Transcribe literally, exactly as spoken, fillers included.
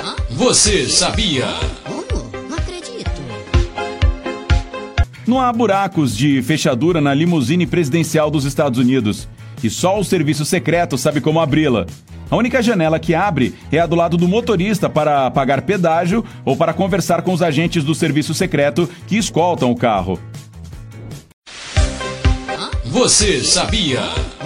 Você sabia? Oh, não acredito. Não há buracos de fechadura na limusine presidencial dos Estados Unidos. E só o serviço secreto sabe como abri-la. A única janela que abre é a do lado do motorista para pagar pedágio ou para conversar com os agentes do serviço secreto que escoltam o carro. Você sabia?